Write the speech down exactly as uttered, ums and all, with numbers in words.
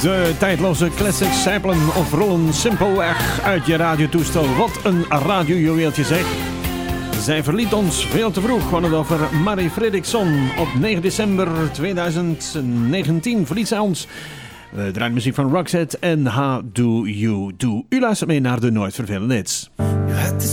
De tijdloze classic samplen of rollen simpelweg uit je radiotoestel. Wat een radiojuweeltje zeg. Zij verliet ons veel te vroeg. We hadden het over Mari Fredriksson. Op negen december tweeduizend negentien verliet zij ons. We draaien muziek van Roxette en How Do You Do. U luistert mee naar de Nooit Vervelende Hits.